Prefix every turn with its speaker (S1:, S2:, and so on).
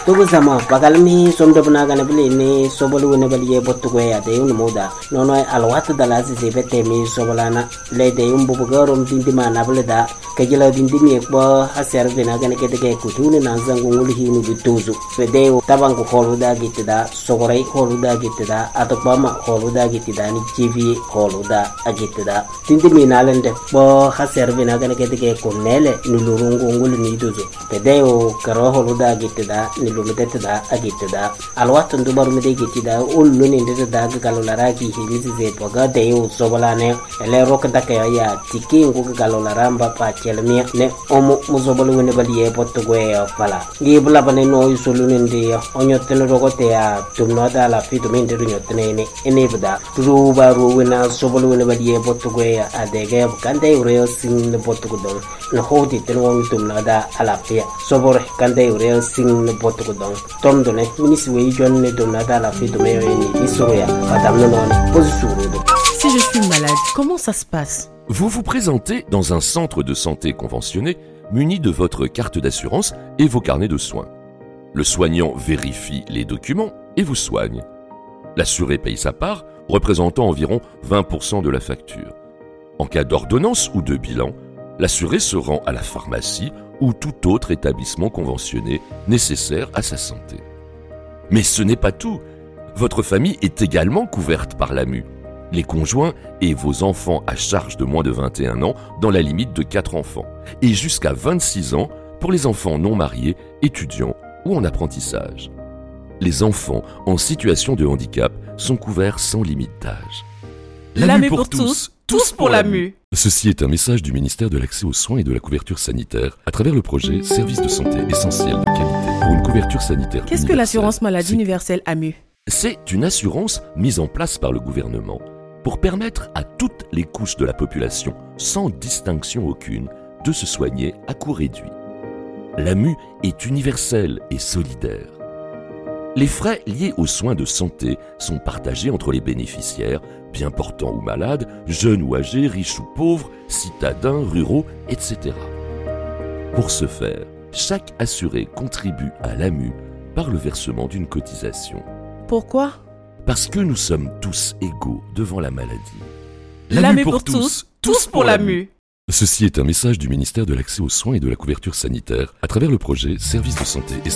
S1: tubu sama bagalmi somdo bunaga na bili ni sobolu ne bali bottu ko ya de un moda nono alwat dala si bete mi sobolana le de un bubu garom dindi mana bulda kejela dindi mi ko haser bina ga ne kede ku tuni nan zangu ngul hinu bituzu fede tabangu holuda gitida sogorai holuda gitida atokbama holuda gitida ni tv holuda agitida dindi mi nalende bo haser bina ga ne kede ku nele ni lurungu ngul ni duzu fede o karo holuda gitida ni lumedetida agitida alwat ndubar mi de gitida ullu ni de da galolara ki hibizi ze boga de o sobolane ele rok da ya tiki ngu galolara pa chelmi ne omo muzobolu ne bali botto goe fala ngi bula bane no yusulu ndi onyotene rogote ya tumno da la fitu min de nyotene ne ene bada ruba ruwina sobolu ne bali botto goe adege kande ure sin ne botto go don no hodi ten won tumno da ala pia sobore kande ure sin ne botto go don tom do ne minisi we jon ne tumno da la fitu me ni isoya madame non posisuru.
S2: Si je suis malade, comment ça se passe?
S3: Vous vous présentez dans un centre de santé conventionné muni de votre carte d'assurance et vos carnets de soins. Le soignant vérifie les documents et vous soigne. L'assuré paye sa part, représentant environ 20% de la facture. En cas d'ordonnance ou de bilan, l'assuré se rend à la pharmacie ou tout autre établissement conventionné nécessaire à sa santé. Mais ce n'est pas tout. Votre famille est également couverte par l'AMU. Les conjoints et vos enfants à charge de moins de 21 ans dans la limite de 4 enfants et jusqu'à 26 ans pour les enfants non mariés, étudiants ou en apprentissage. Les enfants en situation de handicap sont couverts sans limite d'âge.
S2: L'AMU pour tous, tous pour l'AMU.
S3: Ceci est un message du ministère de l'Accès aux soins et de la couverture sanitaire à travers le projet Services de santé essentiels de qualité pour une couverture sanitaire.
S2: Qu'est-ce que l'assurance maladie universelle AMU?
S3: C'est une assurance mise en place par le gouvernement pour permettre à toutes les couches de la population, sans distinction aucune, de se soigner à coût réduit. L'AMU est universelle et solidaire. Les frais liés aux soins de santé sont partagés entre les bénéficiaires, bien portants ou malades, jeunes ou âgés, riches ou pauvres, citadins, ruraux, etc. Pour ce faire, chaque assuré contribue à l'AMU par le versement d'une cotisation.
S2: Pourquoi?
S3: Parce que nous sommes tous égaux devant la maladie.
S2: L'AMU pour tous, tous pour l'AMU.
S3: Ceci est un message du ministère de l'Accès aux soins et de la couverture sanitaire à travers le projet Services de santé essentiels.